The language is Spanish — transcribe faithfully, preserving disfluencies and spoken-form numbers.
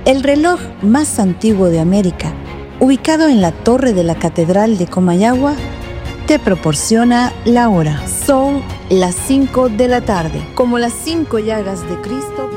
El reloj más antiguo de América, ubicado en la torre de la Catedral de Comayagua, te proporciona la hora. Son las cinco de la tarde. Como las cinco llagas de Cristo,